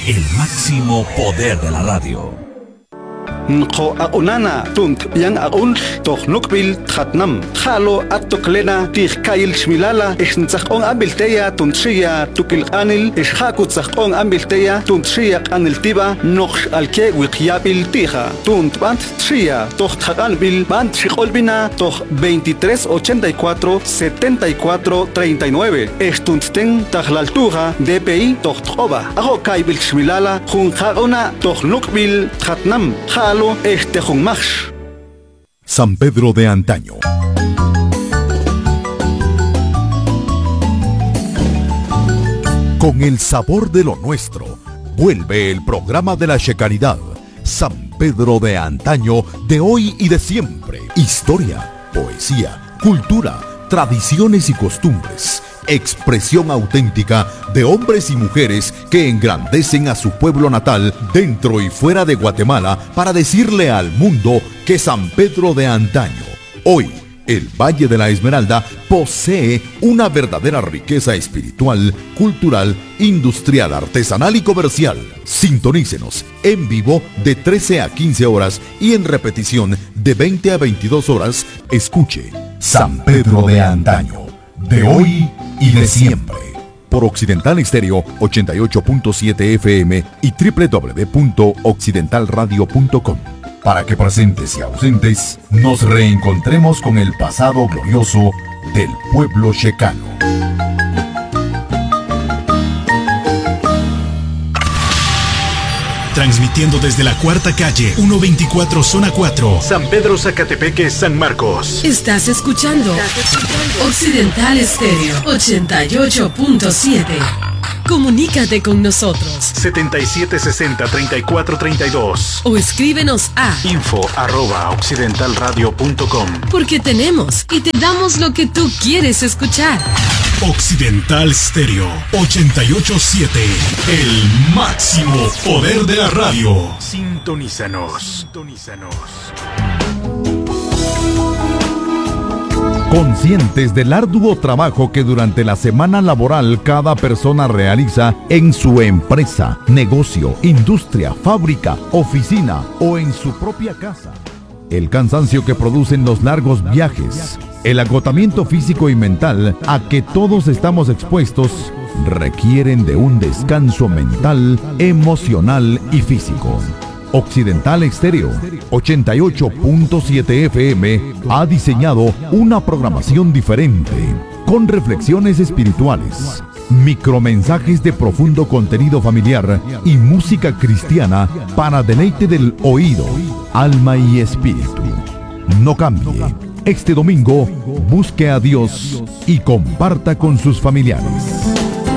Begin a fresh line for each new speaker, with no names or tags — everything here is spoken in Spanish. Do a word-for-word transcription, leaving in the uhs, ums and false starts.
el máximo poder de la radio.
Nko aunana tunt yang aun toch nukbil tratnam halo atoklena tihkail shmilala isntzakon ambilteya tuntshia tukil anil ishakutzakon ambilteya tuntshia anil tiba nox alke wikyabil tija tunt bant tshia toch thakanbil bant shikolbina toch veintitrés ochenta y cuatro setenta y cuatro treinta y nueve estunten tajlaltuja D P I toch troba ago kaibil shmilala jun hauna toch nukbil tratnam halo este Junmach.
San Pedro de antaño. Con el sabor de lo nuestro, vuelve el programa de la Shecaridad. San Pedro de antaño, de hoy y de siempre. Historia, poesía, cultura, tradiciones y costumbres. Expresión auténtica de hombres y mujeres que engrandecen a su pueblo natal dentro y fuera de Guatemala para decirle al mundo que San Pedro de antaño, hoy el Valle de la Esmeralda, posee una verdadera riqueza espiritual, cultural, industrial, artesanal y comercial. Sintonícenos en vivo de trece a quince horas y en repetición de veinte a veintidós horas. Escuche San Pedro de antaño, de hoy y de siempre, por Occidental Estéreo ochenta y ocho punto siete F M y doble u doble u doble u punto occidental radio punto com, para que presentes y ausentes nos reencontremos con el pasado glorioso del pueblo checano.
Transmitiendo desde la cuarta calle, ciento veinticuatro, zona cuatro, San Pedro Zacatepeque, San Marcos.
Estás escuchando, ¿Estás escuchando? Occidental Estéreo ochenta y ocho punto siete. Comunícate con nosotros.
setenta y siete sesenta, treinta y cuatro treinta y dos.
O escríbenos a
info arroba occidental radio punto com.
Porque tenemos y te damos lo que tú quieres escuchar.
Occidental Stereo ochenta y ocho punto siete. El máximo poder de la radio. Sintonízanos. Sintonízanos.
Conscientes del arduo trabajo que durante la semana laboral cada persona realiza en su empresa, negocio, industria, fábrica, oficina o en su propia casa. El cansancio que producen los largos viajes, el agotamiento físico y mental a que todos estamos expuestos, requieren de un descanso mental, emocional y físico. Occidental Estéreo ochenta y ocho punto siete F M ha diseñado una programación diferente, con reflexiones espirituales, micromensajes de profundo contenido familiar y música cristiana para deleite del oído, alma y espíritu. No cambie. Este domingo busque a Dios y comparta con sus familiares.